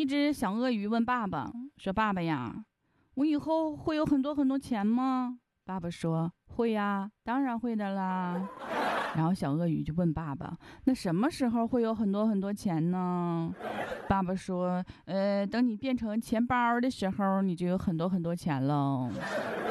一只小鳄鱼问爸爸说：“爸爸呀，我以后会有很多很多钱吗？”爸爸说：“会呀，当然会的啦。”然后小鳄鱼就问爸爸：“那什么时候会有很多很多钱呢？”爸爸说：“等你变成钱包的时候，你就有很多很多钱喽。”